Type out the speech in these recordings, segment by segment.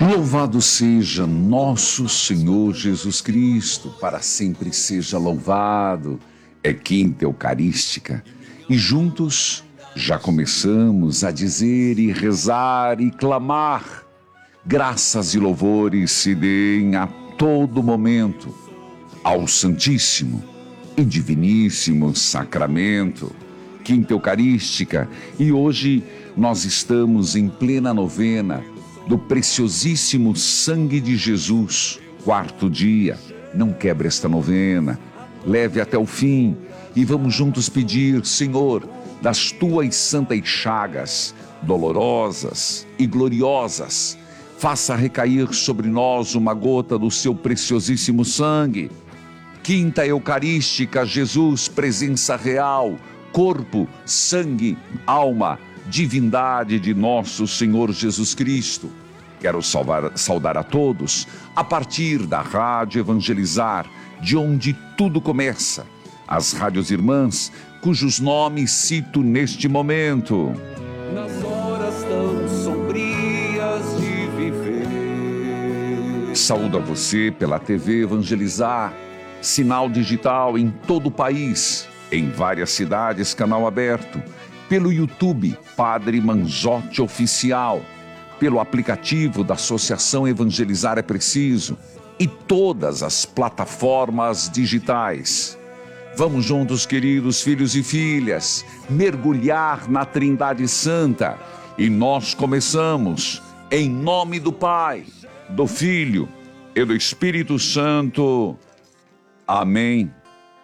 Louvado seja nosso Senhor Jesus Cristo, para sempre seja louvado. É quinta eucarística e juntos já começamos a dizer e rezar e clamar. Graças e louvores se deem a todo momento ao Santíssimo e Diviníssimo Sacramento. Quinta eucarística, e hoje nós estamos em plena novena do preciosíssimo sangue de Jesus, quarto dia. Não quebre esta novena, leve até o fim e vamos juntos pedir: Senhor, das tuas santas chagas, dolorosas e gloriosas, faça recair sobre nós uma gota do seu preciosíssimo sangue. Quinta eucarística, Jesus, presença real, corpo, sangue, alma, divindade de nosso Senhor Jesus Cristo. Quero saudar a todos a partir da Rádio Evangelizar, de onde tudo começa, as rádios irmãs, cujos nomes cito neste momento. Nas horas tão sombrias de viver. Saúdo a você pela TV Evangelizar, sinal digital em todo o país, em várias cidades, canal aberto, pelo YouTube Padre Manzotti Oficial, pelo aplicativo da Associação Evangelizar é Preciso e todas as plataformas digitais. Vamos juntos, queridos filhos e filhas, mergulhar na Trindade Santa, e nós começamos em nome do Pai, do Filho e do Espírito Santo. Amém.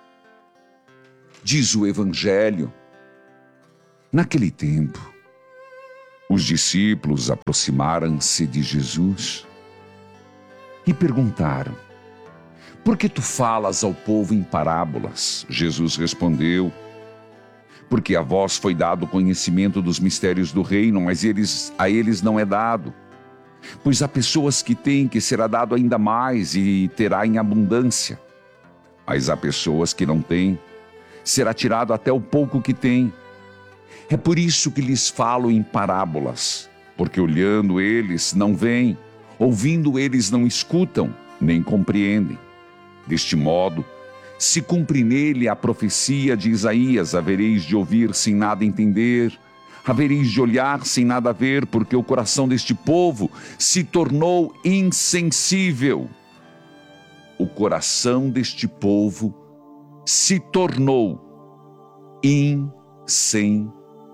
Diz o Evangelho: naquele tempo, os discípulos aproximaram-se de Jesus e perguntaram: por que tu falas ao povo em parábolas? Jesus respondeu: porque a vós foi dado o conhecimento dos mistérios do reino, mas a eles não é dado. Pois há pessoas que têm, que será dado ainda mais e terá em abundância. Mas há pessoas que não têm, será tirado até o pouco que têm. É por isso que lhes falo em parábolas, porque olhando eles não veem, ouvindo eles não escutam, nem compreendem. Deste modo, se cumpre nele a profecia de Isaías: havereis de ouvir sem nada entender, havereis de olhar sem nada ver, porque o coração deste povo se tornou insensível. O coração deste povo se tornou insensível.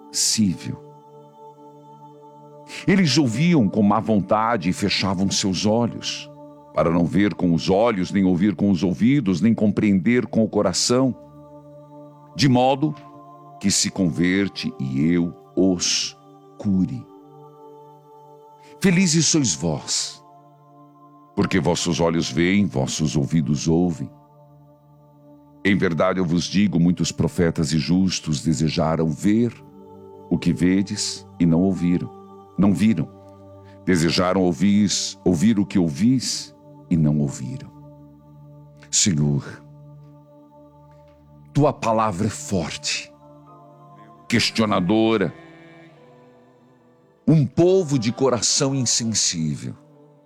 Eles ouviam com má vontade e fechavam seus olhos, para não ver com os olhos, nem ouvir com os ouvidos, nem compreender com o coração, de modo que se converte e eu os cure. Felizes sois vós, porque vossos olhos veem, vossos ouvidos ouvem. Em verdade eu vos digo, muitos profetas e justos desejaram ver o que vedes e não viram. Desejaram ouvir o que ouvis e não ouviram. Senhor, tua palavra é forte, questionadora. Um povo de coração insensível.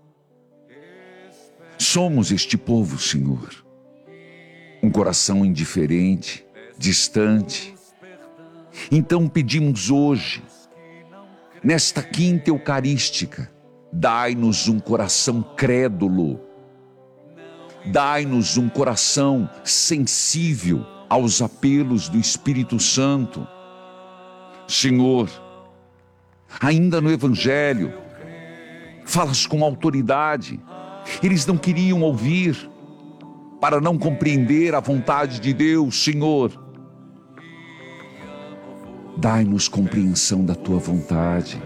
Somos este povo, Senhor. Um coração indiferente, distante. Então pedimos hoje, nesta quinta eucarística, dai-nos um coração crédulo, dai-nos um coração sensível aos apelos do Espírito Santo. Senhor, ainda no Evangelho, falas com autoridade. Eles não queriam ouvir, para não compreender a vontade de Deus. Senhor, dai-nos compreensão da tua vontade.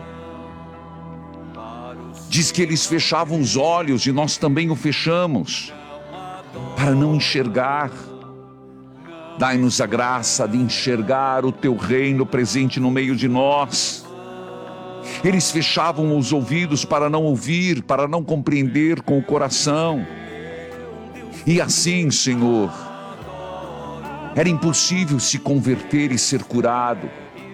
Diz que eles fechavam os olhos e nós também o fechamos, para não enxergar. Dai-nos a graça de enxergar o teu reino presente no meio de nós. Eles fechavam os ouvidos para não ouvir, para não compreender com o coração. E assim, Senhor, era impossível se converter e ser curado.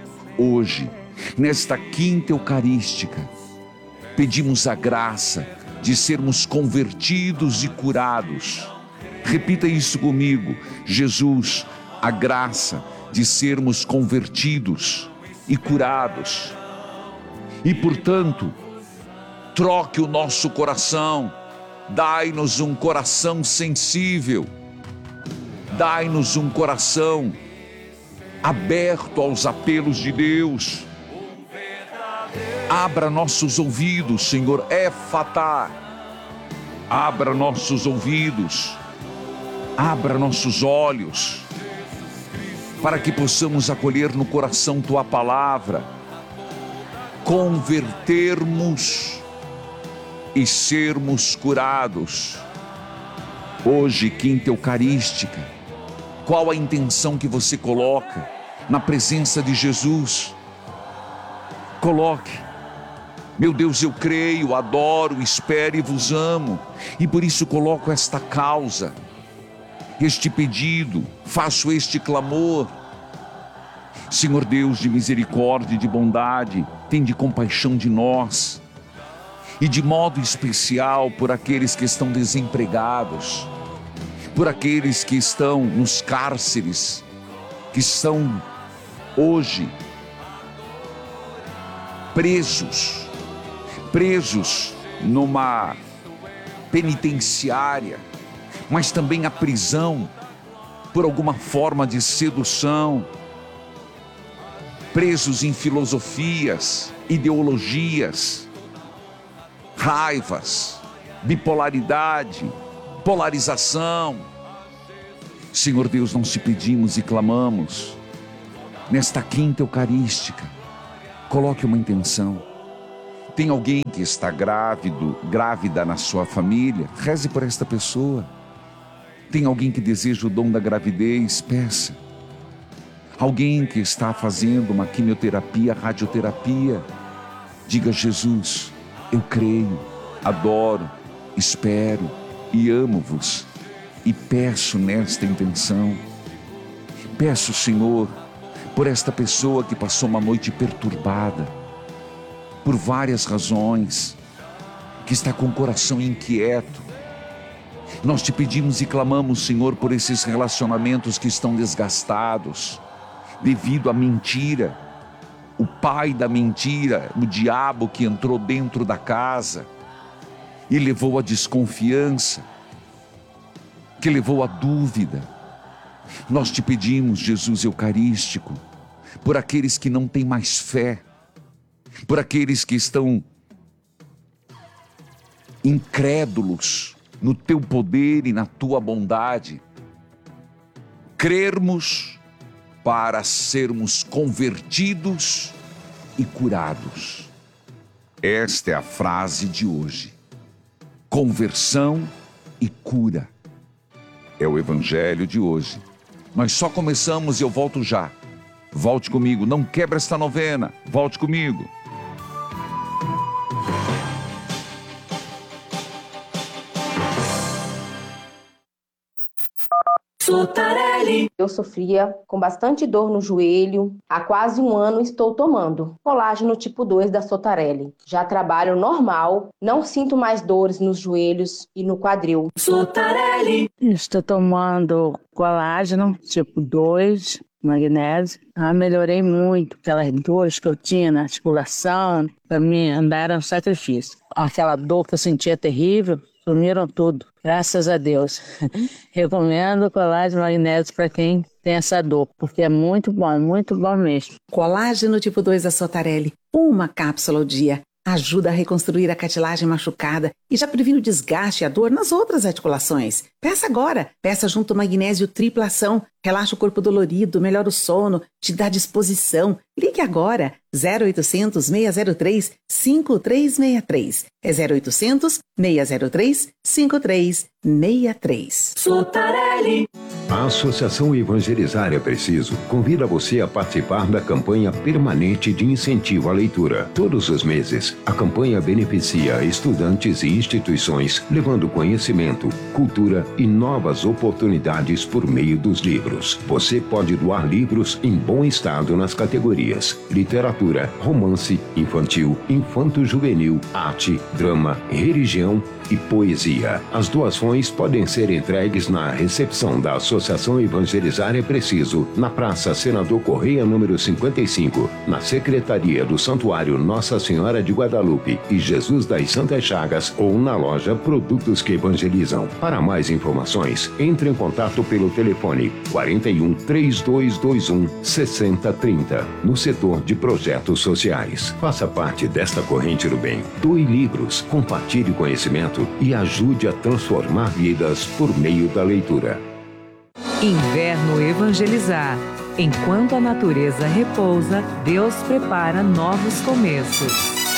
Hoje, nesta quinta eucarística, pedimos a graça de sermos convertidos e curados. Repita isso comigo: Jesus, a graça de sermos convertidos e curados. E, portanto, troque o nosso coração, dai-nos um coração sensível, dai-nos um coração aberto aos apelos de Deus. Abra nossos ouvidos, Senhor, Éfatá. Abra nossos ouvidos, abra nossos olhos, para que possamos acolher no coração Tua palavra, convertermos e sermos curados. Hoje, quinta eucarística, qual a intenção que você coloca na presença de Jesus? Coloque: meu Deus, eu creio, adoro, espero e vos amo, e por isso coloco esta causa, este pedido, faço este clamor. Senhor Deus de misericórdia e de bondade, tende compaixão de nós, e de modo especial por aqueles que estão desempregados, por aqueles que estão nos cárceres, que estão hoje presos numa penitenciária, mas também a prisão por alguma forma de sedução, presos em filosofias, ideologias, raivas, bipolaridade, polarização. Senhor Deus, nós te pedimos e clamamos, nesta quinta eucarística, coloque uma intenção. Tem alguém que está grávida na sua família? Reze por esta pessoa. Tem alguém que deseja o dom da gravidez? Peça. Alguém que está fazendo uma quimioterapia, radioterapia? Diga: Jesus, eu creio, adoro, espero e amo-vos, e peço nesta intenção. Peço, Senhor, por esta pessoa que passou uma noite perturbada, por várias razões, que está com o coração inquieto. Nós te pedimos e clamamos, Senhor, por esses relacionamentos que estão desgastados, devido à mentira, o pai da mentira, o diabo que entrou dentro da casa e levou a desconfiança, que levou a dúvida. Nós te pedimos, Jesus eucarístico, por aqueles que não têm mais fé, por aqueles que estão incrédulos no teu poder e na tua bondade, crermos para sermos convertidos e curados. Esta é a frase de hoje: conversão e cura. É o evangelho de hoje. Nós só começamos e eu volto já. Volte comigo, não quebra esta novena, volte comigo. Sotarelli. Eu sofria com bastante dor no joelho. Há quase um ano estou tomando colágeno tipo 2 da Sotarelli. Já trabalho normal, não sinto mais dores nos joelhos e no quadril. Sotarelli. Estou tomando colágeno tipo 2, magnésio. Melhorei muito aquelas dores que eu tinha na articulação. Para mim andar era um sacrifício. Aquela dor que eu sentia terrível, sumiram tudo, graças a Deus. Recomendo colágeno magnésio para quem tem essa dor, porque é muito bom mesmo. Colágeno tipo 2 da Sotarelli, uma cápsula ao dia, ajuda a reconstruir a cartilagem machucada e já previne o desgaste e a dor nas outras articulações. Peça agora, peça junto ao magnésio tripla ação, relaxa o corpo dolorido, melhora o sono, te dá disposição. Ligue agora, 0800 603 5363. É 0800 603 5363. Sotarelli. A Associação Evangelizar é Preciso convida você a participar da campanha permanente de incentivo à leitura. Todos os meses, a campanha beneficia estudantes e instituições, levando conhecimento, cultura e novas oportunidades por meio dos livros. Você pode doar livros em bom estado nas categorias literatura, romance, infantil, infanto-juvenil, arte, drama, religião e poesia. As doações podem ser entregues na recepção da Associação Evangelizar é Preciso, na Praça Senador Correia, número 55, na Secretaria do Santuário Nossa Senhora de Guadalupe e Jesus das Santas Chagas ou na loja Produtos que Evangelizam. Para mais informações, entre em contato pelo telefone 41 3221 6030, no setor de projetos sociais. Faça parte desta corrente do bem. Doe livros, compartilhe conhecimento e ajude a transformar vidas por meio da leitura. Inverno Evangelizar. Enquanto a natureza repousa, Deus prepara novos começos.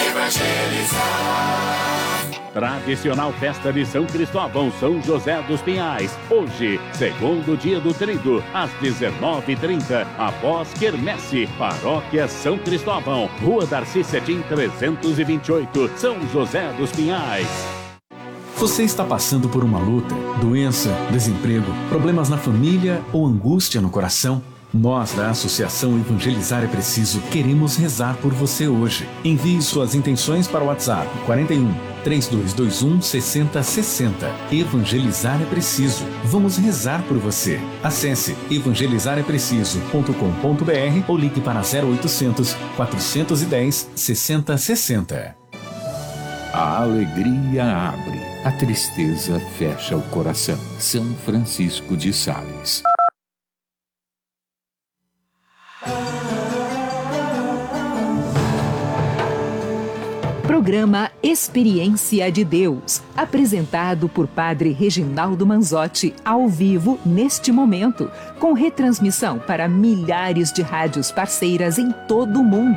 Tradicional festa de São Cristóvão, São José dos Pinhais. Hoje, segundo dia do trido, às 19h30, após quermesse, Paróquia São Cristóvão, Rua Darcy Cetim 328, São José dos Pinhais. Você está passando por uma luta, doença, desemprego, problemas na família ou angústia no coração? Nós, da Associação Evangelizar é Preciso, queremos rezar por você hoje. Envie suas intenções para o WhatsApp 41 3221 6060. Evangelizar é Preciso. Vamos rezar por você. Acesse evangelizarepreciso.com.br ou ligue para 0800 410 6060. A alegria abre, a tristeza fecha o coração. São Francisco de Sales. Programa Experiência de Deus, apresentado por Padre Reginaldo Manzotti, ao vivo neste momento, com retransmissão para milhares de rádios parceiras em todo o mundo.